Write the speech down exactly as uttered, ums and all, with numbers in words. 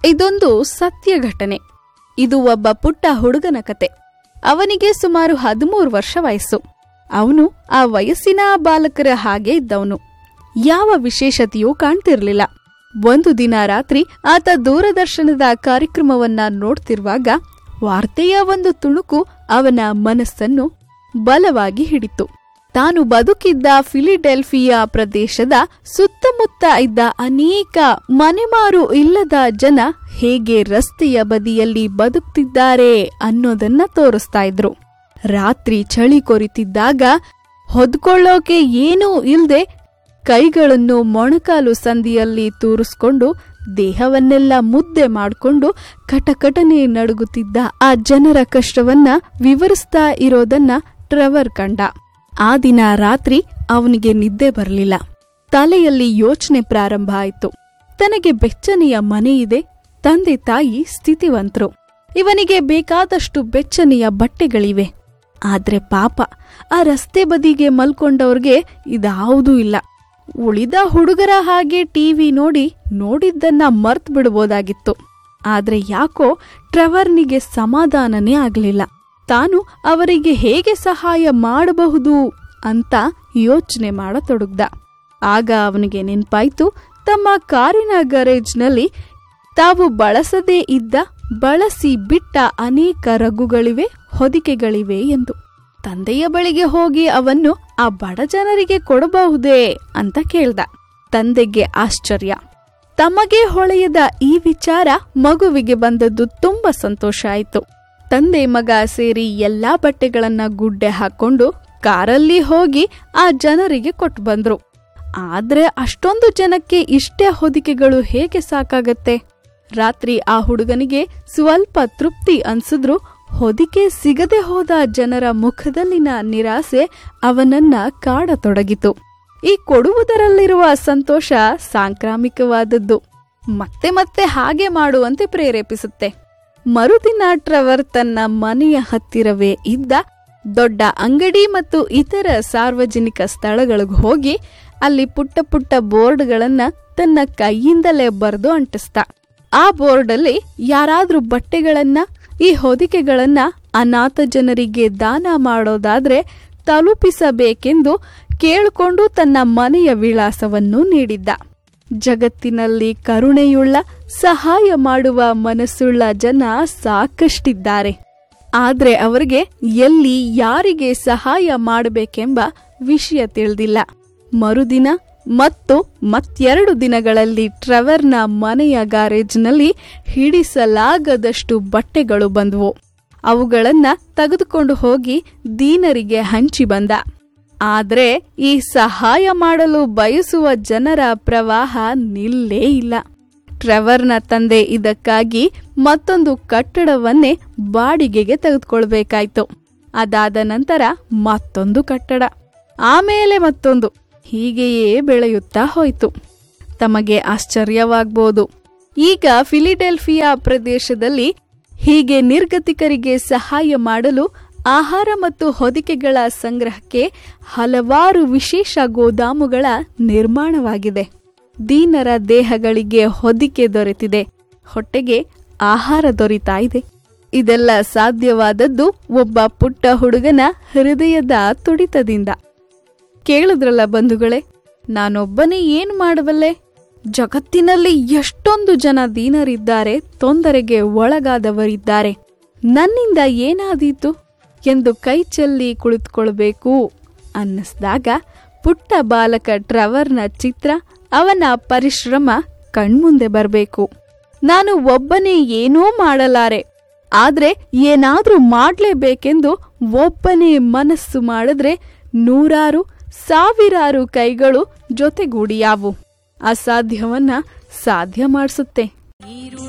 ಇದೊಂದು ಸತ್ಯ ಘಟನೆ. ಇದು ಒಬ್ಬ ಪುಟ್ಟ ಹುಡುಗನ ಕತೆ. ಅವನಿಗೆ ಸುಮಾರು ಹದಿಮೂರು ವರ್ಷ ವಯಸ್ಸು. ಅವನು ಆ ವಯಸ್ಸಿನ ಬಾಲಕರ ಹಾಗೆ ಇದ್ದವನು. ಯಾವ ವಿಶೇಷತೆಯೂ ಕಾಣ್ತಿರ್ಲಿಲ್ಲ. ಒಂದು ದಿನ ರಾತ್ರಿ ಆತ ದೂರದರ್ಶನದ ಕಾರ್ಯಕ್ರಮವನ್ನ ನೋಡ್ತಿರುವಾಗ ವಾರ್ತೆಯ ಒಂದು ತುಣುಕು ಅವನ ಮನಸ್ಸನ್ನು ಬಲವಾಗಿ ಹಿಡಿತು. ತಾನು ಬದುಕಿದ್ದ ಫಿಲಿಡೆಲ್ಫಿಯಾ ಪ್ರದೇಶದ ಸುತ್ತಮುತ್ತ ಇದ್ದ ಅನೇಕ ಮನೆಮಾರು ಇಲ್ಲದ ಜನ ಹೇಗೆ ರಸ್ತೆಯ ಬದಿಯಲ್ಲಿ ಬದುಕ್ತಿದ್ದಾರೆ ಅನ್ನೋದನ್ನ ತೋರಿಸ್ತಾ ಇದ್ರು. ರಾತ್ರಿ ಚಳಿ ಕೊರಿತಿದ್ದಾಗ ಹೊದ್ಕೊಳ್ಳೋಕೆ ಏನೂ ಇಲ್ದೆ ಕೈಗಳನ್ನು ಮೊಣಕಾಲು ಸಂದಿಯಲ್ಲಿ ತೂರಿಸ್ಕೊಂಡು ದೇಹವನ್ನೆಲ್ಲ ಮುದ್ದೆ ಮಾಡಿಕೊಂಡು ಕಟಕಟನೆ ನಡುಗುತ್ತಿದ್ದ ಆ ಜನರ ಕಷ್ಟವನ್ನ ವಿವರಿಸ್ತಾ ಇರೋದನ್ನ ಟ್ರೆವರ್ ಕಂಡ. ಆ ದಿನ ರಾತ್ರಿ ಅವನಿಗೆ ನಿದ್ದೆ ಬರಲಿಲ್ಲ. ತಲೆಯಲ್ಲಿ ಯೋಚನೆ ಪ್ರಾರಂಭ ಆಯಿತು. ತನಗೆ ಬೆಚ್ಚನೆಯ ಮನೆಯಿದೆ, ತಂದೆ ತಾಯಿ ಸ್ಥಿತಿವಂತರು, ಇವನಿಗೆ ಬೇಕಾದಷ್ಟು ಬೆಚ್ಚನೆಯ ಬಟ್ಟೆಗಳಿವೆ. ಆದ್ರೆ ಪಾಪ ಆ ರಸ್ತೆ ಬದಿಗೆ ಮಲ್ಕೊಂಡವ್ರಿಗೆ ಇದಾವುದೂ ಇಲ್ಲ. ಉಳಿದ ಹುಡುಗರ ಹಾಗೆ ಟಿವಿ ನೋಡಿ ನೋಡಿದ್ದನ್ನ ಮರ್ತ್ ಬಿಡಬಹುದಾಗಿತ್ತು. ಆದ್ರೆ ಯಾಕೋ ಟ್ರೆವರ್ನಿಗೆ ಸಮಾಧಾನನೇ ಆಗ್ಲಿಲ್ಲ. ತಾನು ಅವರಿಗೆ ಹೇಗೆ ಸಹಾಯ ಮಾಡಬಹುದು ಅಂತ ಯೋಚನೆ ಮಾಡತೊಡಗ್ದ. ಆಗ ಅವನಿಗೆ ನೆನ್ಪಾಯ್ತು, ತಮ್ಮ ಕಾರಿನ ಗ್ಯಾರೇಜ್ನಲ್ಲಿ ತಾವು ಬಳಸದೇ ಇದ್ದ ಬಳಸಿ ಬಿಟ್ಟ ಅನೇಕ ರಗ್ಗುಗಳಿವೆ, ಹೊದಿಕೆಗಳಿವೆ ಎಂದು. ತಂದೆಯ ಬಳಿಗೆ ಹೋಗಿ ಅವನ್ನು ಆ ಬಡ ಜನರಿಗೆ ಕೊಡಬಹುದೇ ಅಂತ ಕೇಳ್ದ. ತಂದೆಗೆ ಆಶ್ಚರ್ಯ. ತಮಗೆ ಹೊಳೆಯದ ಈ ವಿಚಾರ ಮಗುವಿಗೆ ಬಂದದ್ದು ತುಂಬಾ ಸಂತೋಷ ಆಯಿತು. ತಂದೆ ಮಗ ಸೇರಿ ಎಲ್ಲಾ ಬಟ್ಟೆಗಳನ್ನ ಗುಡ್ಡೆ ಹಾಕೊಂಡು ಕಾರಲ್ಲಿ ಹೋಗಿ ಆ ಜನರಿಗೆ ಕೊಟ್ಟು ಬಂದ್ರು. ಆದ್ರೆ ಅಷ್ಟೊಂದು ಜನಕ್ಕೆ ಇಷ್ಟೇ ಹೊದಿಕೆಗಳು ಹೇಗೆ ಸಾಕಾಗತ್ತೆ? ರಾತ್ರಿ ಆ ಹುಡುಗನಿಗೆ ಸ್ವಲ್ಪ ತೃಪ್ತಿ ಅನ್ಸಿದ್ರು ಹೊದಿಕೆ ಸಿಗದೆ ಹೋದ ಜನರ ಮುಖದಲ್ಲಿನ ನಿರಾಸೆ ಅವನನ್ನ ಕಾಡತೊಡಗಿತು. ಈ ಕೊಡುವುದರಲ್ಲಿರುವ ಸಂತೋಷ ಸಾಂಕ್ರಾಮಿಕವಾದದ್ದು. ಮತ್ತೆ ಮತ್ತೆ ಹಾಗೆ ಮಾಡುವಂತೆ ಪ್ರೇರೇಪಿಸುತ್ತೆ. ಮರುದಿನ ಟ್ರೆವರ್ ತನ್ನ ಮನೆಯ ಹತ್ತಿರವೇ ಇದ್ದ ದೊಡ್ಡ ಅಂಗಡಿ ಮತ್ತು ಇತರ ಸಾರ್ವಜನಿಕ ಸ್ಥಳಗಳಿಗೆ ಹೋಗಿ ಅಲ್ಲಿ ಪುಟ್ಟ ಪುಟ್ಟ ಬೋರ್ಡ್ಗಳನ್ನ ತನ್ನ ಕೈಯಿಂದಲೇ ಬರೆದು ಅಂಟಿಸ್ತ. ಆ ಬೋರ್ಡಲ್ಲಿ ಯಾರಾದ್ರೂ ಬಟ್ಟೆಗಳನ್ನ, ಈ ಹೊದಿಕೆಗಳನ್ನ ಅನಾಥ ಜನರಿಗೆ ದಾನ ಮಾಡೋದಾದ್ರೆ ತಲುಪಿಸಬೇಕೆಂದು ಕೇಳಿಕೊಂಡು ತನ್ನ ಮನೆಯ ವಿಳಾಸವನ್ನು ನೀಡಿದ್ದ. ಜಗತ್ತಿನಲ್ಲಿ ಕರುಣೆಯುಳ್ಳ, ಸಹಾಯ ಮಾಡುವ ಮನಸ್ಸುಳ್ಳ ಜನ ಸಾಕಷ್ಟಿದ್ದಾರೆ. ಆದ್ರೆ ಅವರಿಗೆ ಎಲ್ಲಿ ಯಾರಿಗೆ ಸಹಾಯ ಮಾಡಬೇಕೆಂಬ ವಿಷಯ ತಿಳಿದಿಲ್ಲ. ಮರುದಿನ ಮತ್ತು ಮತ್ತೆರಡು ದಿನಗಳಲ್ಲಿ ಟ್ರೆವರ್ನ ಮನೆಯ ಗ್ಯಾರೇಜ್ನಲ್ಲಿ ಹಿಡಿಸಲಾಗದಷ್ಟು ಬಟ್ಟೆಗಳು ಬಂದವು. ಅವುಗಳನ್ನ ತೆಗೆದುಕೊಂಡು ಹೋಗಿ ದೀನರಿಗೆ ಹಂಚಿ ಬಂದ. ಆದ್ರೆ ಈ ಸಹಾಯ ಮಾಡಲು ಬಯಸುವ ಜನರ ಪ್ರವಾಹ ನಿಲ್ಲೇ ಇಲ್ಲ. ಟ್ರೆವರ್ನ ತಂದೆ ಇದಕ್ಕಾಗಿ ಮತ್ತೊಂದು ಕಟ್ಟಡವನ್ನೇ ಬಾಡಿಗೆಗೆ ತೆಗೆದುಕೊಳ್ಬೇಕಾಯ್ತು. ಅದಾದ ನಂತರ ಮತ್ತೊಂದು ಕಟ್ಟಡ, ಆಮೇಲೆ ಮತ್ತೊಂದು, ಹೀಗೆಯೇ ಬೆಳೆಯುತ್ತಾ ಹೋಯಿತು. ತಮಗೆ ಆಶ್ಚರ್ಯವಾಗಬಹುದು. ಈಗ ಫಿಲಿಡೆಲ್ಫಿಯಾ ಪ್ರದೇಶದಲ್ಲಿ ಹೀಗೆ ನಿರ್ಗತಿಕರಿಗೆ ಸಹಾಯ ಮಾಡಲು ಆಹಾರ ಮತ್ತು ಹೊದಿಕೆಗಳ ಸಂಗ್ರಹಕ್ಕೆ ಹಲವಾರು ವಿಶೇಷ ಗೋದಾಮುಗಳ ನಿರ್ಮಾಣವಾಗಿದೆ. ದೀನರ ದೇಹಗಳಿಗೆ ಹೊದಿಕೆ ದೊರೆತಿದೆ, ಹೊಟ್ಟೆಗೆ ಆಹಾರ ದೊರೀತಾ ಇದೆ. ಇದೆಲ್ಲ ಸಾಧ್ಯವಾದದ್ದು ಒಬ್ಬ ಪುಟ್ಟ ಹುಡುಗನ ಹೃದಯದ ತುಡಿತದಿಂದ. ಕೇಳಿದ್ರಲ್ಲ ಬಂಧುಗಳೇ, ನಾನೊಬ್ಬನೇ ಏನ್ ಮಾಡಬಲ್ಲೆ? ಜಗತ್ತಿನಲ್ಲಿ ಎಷ್ಟೊಂದು ಜನ ದೀನರಿದ್ದಾರೆ, ತೊಂದರೆಗೆ ಒಳಗಾದವರಿದ್ದಾರೆ. ನನ್ನಿಂದ ಏನಾದೀತು ಎಂದು ಕೈ ಚೆಲ್ಲಿ ಕುಳಿತುಕೊಳ್ಬೇಕು ಅನ್ನಿಸ್ದಾಗ ಪುಟ್ಟ ಬಾಲಕ ಟ್ರೆವರ್ನ ಚಿತ್ರ, ಅವನ ಪರಿಶ್ರಮ ಕಣ್ಮುಂದೆ ಬರಬೇಕು. ನಾನು ಒಬ್ಬನೇ ಏನೂ ಮಾಡಲಾರೆ, ಆದ್ರೆ ಏನಾದ್ರೂ ಮಾಡ್ಲೇಬೇಕೆಂದು ಒಬ್ಬನೇ ಮನಸ್ಸು ಮಾಡಿದ್ರೆ ನೂರಾರು ಸಾವಿರಾರು ಕೈಗಳು ಜೊತೆಗೂಡಿಯಾವು. ಅಸಾಧ್ಯವನ್ನ ಸಾಧ್ಯ ಮಾಡಿಸುತ್ತೆ.